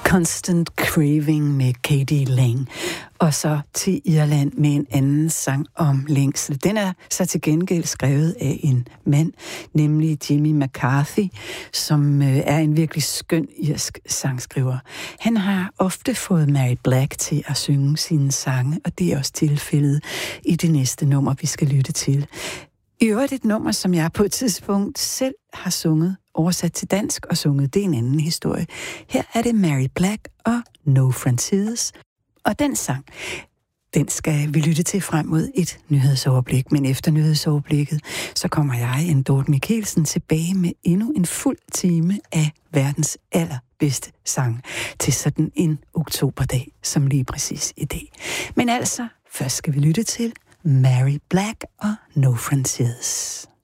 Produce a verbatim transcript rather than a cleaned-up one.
Constant Craving med Katie Lang. Og så til Irland med en anden sang om længsel. Den er så til gengæld skrevet af en mand, nemlig Jimmy McCarthy, som er en virkelig skøn irsk sangskriver. Han har ofte fået Mary Black til at synge sine sange, og det er også tilfældet i det næste nummer, vi skal lytte til. I øvrigt et nummer, som jeg på et tidspunkt selv har sunget, oversat til dansk og sunget, det er en anden historie. Her er det Mary Black og No Francis. Og den sang, den skal vi lytte til frem mod et nyhedsoverblik. Men efter nyhedsoverblikket, så kommer jeg, en Dorte Michelsen, tilbage med endnu en fuld time af verdens allerbedste sang til sådan en oktoberdag, som lige præcis i dag. Men altså, først skal vi lytte til Mary Black og No Francis.